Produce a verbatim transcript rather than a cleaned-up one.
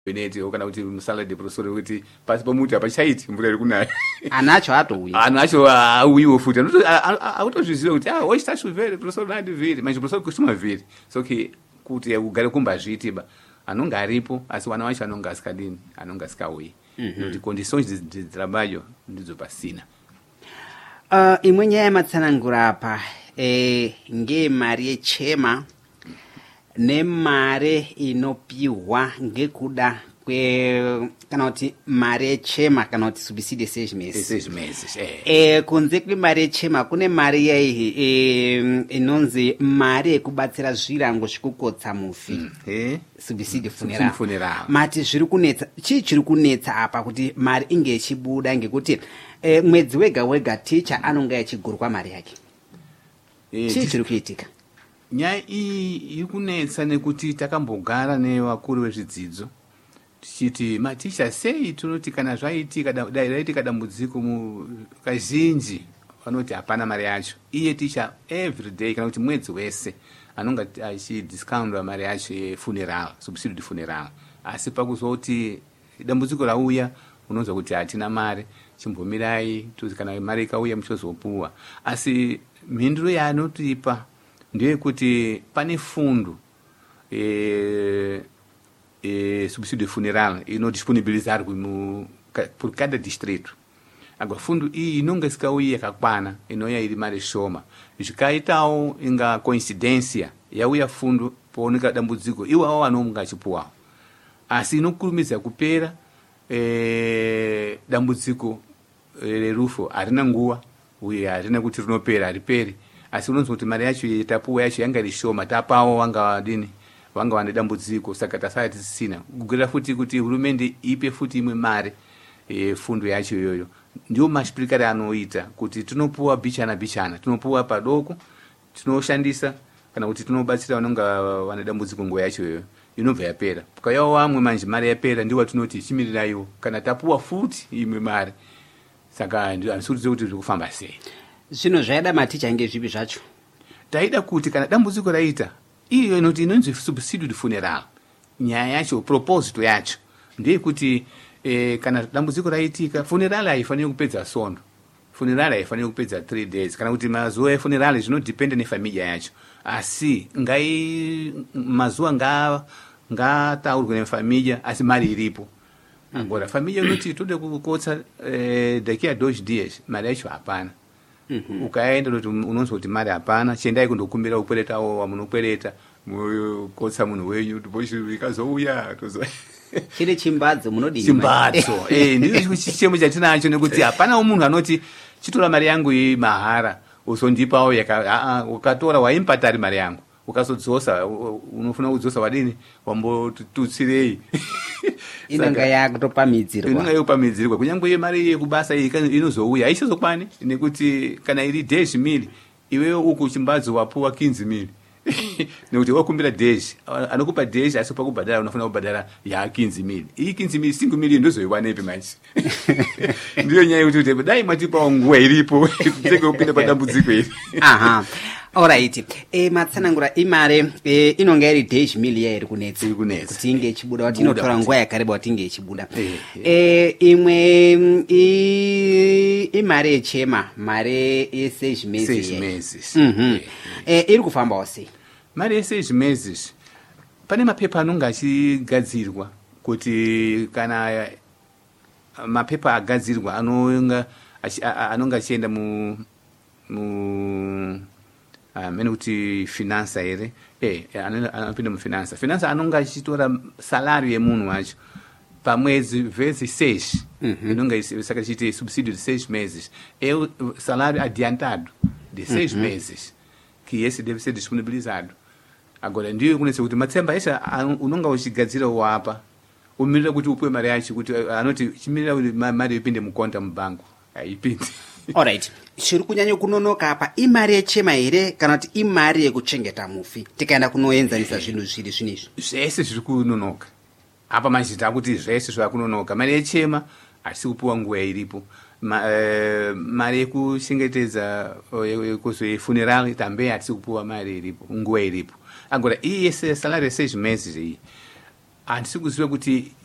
beneti kana kuti musalad professor kuti pasi pamuti apachaiti mvura iri kunaya anacho atouya anacho auyiwo futi autozviziva kuti ah wachitachuvere professor nandi vhiri manje professor kusuma vhiri so ke kuti ugare kumbazviitiba anonga aripo asi wana wacho anonga asikadini anonga asikauyi kuti conditions dzirabayo ndidzo pasina. Uh, imwe nyaya yamatsanangura apa eh, ngemari yechema nemare inopiwa ngekuda kwe kana kuti mari yechema kana kuti subsidy seis meses seis meses eh eh kunze kwemari yechema kune mari yaihi eh, inonzi mari yekubatsira zvirango zvikukotsa mufi mm. eh subsidy funeral funeral mati zviri kunetsa chii chiri kunetsa apa kuti mari inge ichibuda ngekuti eh, mwedzi wega wega ticha anonga yachigurwa mari yake eh, chii chiri kuitika. Nyaya iyi iri kunetsa nekuti takambogara nevakuru vezvidzidzo tichiti maticha sei tunoti kana zvaitika dai raitika dambudziko kazhinji vanoti hapana mari yacho. Iye ticha every day kana kuti mwedzi wese anonga achidiscounta mari yacho yefuneral subsidy funeral asi pakuzoti dambudziko rauya unonzwa kuti hatina mari chimbomirai tuzi kana mari ikauya muchozopuwa asi mhinduro yaanotipa ndeyekuti pane fundo e, e, subsídio funeral inodisponibilizar por cada distrito. Agora fundo iyi inonga isikauya yakakwana inoya iri mari shoma zvikaitawo inga coincidência yauya fundo pooneka dambudziko iwawo anonga achipuwawo asi inokurumidza kupera e, dambudziko rerufo harina nguva uye harina kuti rinopera hariperi asi unonzwa kuti mari yacho yetapuwa yacho yanga iri shoma tapawo vanga vadini vanga vane dambudziko saka tasara tisisina kugurira futi kuti hurumende ipe futi imwe mari e, fundo yacho iyoyo ndio masipirikari anoita kuti tinopuwa bichana bichana tinopuwa padoko tinoshandisa kana kuti tinobatsira vanonga vane dambudziko nguva yacho iyoyo inobva yapera pakauyawo vamwe manje mari yapera ndiwo tinoti chimiriraiwo kana tapuwa futi imwe mari saka handisuridzwe kuti zviri kufamba sei. Zvino zvaida maticha ngezvipi zvacho taida kuti kana dambudziko raita iyo inoti inonzi subsidy funeral nyaya yacho proposito yacho ndeyekuti eh, kana dambudziko raitika funeral haifaniri kupedza sondo funeral haifaniri kupedza three days kana kuti mazuva efuneral zvinodependa nefamilia yacho asi ngai mazuva nga ngataurwe nefamilia asi mari iripo. Agora familia inoti tode kukotsa eh, daqui a dois dias mari yacho hapana. Mm-hmm. Ukaenda kuti unonzwa kuti mari hapana chendai kundokumbira kukweretawo wamunokwereta mukotsa munhu wenyu tiboshi ikazouya tozo chiri chimbadzo munodini chimbadzo eh ndicho chichemo chatinacho nekuti hapana munhu anoti chitora mari yangu iyi mahara uzondipawo yaka a ukatora waimpatari mari yangu ukazodzosa unofuna kudzosa wadini wambotutsirei inonga yakutopamidzirwa inonga yopamidzirwa kunyangwe ye mari yekubasa iyi inozouya aichazokwani nekuti kana iri dash mili iwewe uku chimbadzo wapuwa quinze mili nekuti wakumbira dash anokupa dash asi pakubhadhara unofuna kubhadhara ya quinze mili iyi quinze mili cinco mili ndozoiwanepi manje ndiyo nyaya yekuti dai mwatipawo nguva iripo tenge kupinda padambudziko iri. Aha. Alright. E matsanangura imare e, inonga iri dash mili yairi kunetsa kuti inge ichibuda wati inotora nguva yakareba wati inge ichibuda. E, imwe i, imare yechema mare yeseis meses seis meses mhm e, iri kufambawo sei mari yeseis meses pane mapepa anonga achigadzirwa kuti kana mapepa agadzirwa anonga anonga achienda mu mu amene kuti finansa ere eh anopinda mu finansa finansa anonga achitora salary yemunhu wacho pamwedzi vezes seis inonga saka chiti subsídio de seis meses é o salário adiantado de seis uhum. meses que esse deve ser disponibilizado. Agora ndiyo kunese kuti matsemba esha unonga uchigadzira wapa umirira kuti upuwe mari yacho kuti anoti chimirira kuti mari ipinde mukonta mubanku haipindi. Alright. Chiri kunyanya kunonoka apa imari yechema here kana kuti imari yekuchengeta mufi tikaenda kunoenzanisa zvinhu zviri zvinizvi zvese zviri kunonoka apa machita kuti zvese zvakunonoka mari yechema asi kupuwa nguva iripo Ma, uh, mari yekuchengetedza kuzofuneral tambe hatisi kupuwa mari iripo nguva iripo. Agora iyi yese salary seis meses iyi handisi kuziva kuti